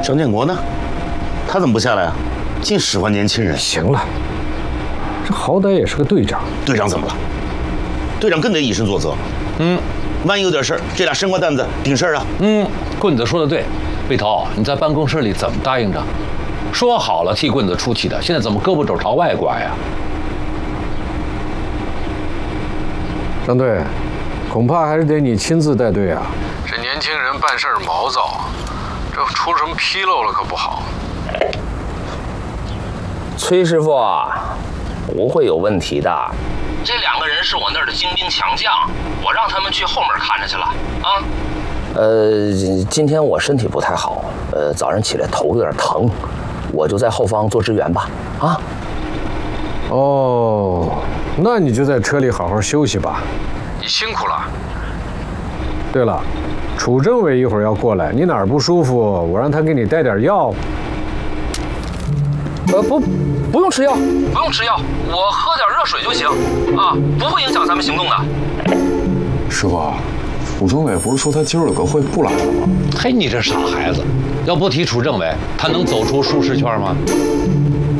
张建国呢？他怎么不下来啊？净使唤年轻人。 行了，这好歹也是个队长。 队长怎么了？队长更得以身作则。万一有点事儿，这俩生瓜蛋子顶事儿啊。 棍子说的对，魏涛，你在办公室里怎么答应着？说好了替棍子出气的，现在怎么胳膊肘朝外挂呀？ 张队，恐怕还是得你亲自带队啊。 这年轻人办事毛躁，这出什么纰漏了可不好。 崔师傅啊，不会有问题的。 这2个人是我那儿的精兵强将，我让他们去后面看着去了啊。 今天我身体不太好，早上起来头有点疼，我就在后方做支援吧。啊。 哦，那你就在车里好好休息吧。 你辛苦了。 对了，楚政委一会儿要过来，你哪儿不舒服，我让他给你带点药。 不用吃药， 不用吃药，我喝点热水就行啊，不会影响咱们行动的。 师傅，楚政委不是说他今儿有个会不来了吗？ 嘿，你这傻孩子，要不提楚政委，他能走出舒适圈吗？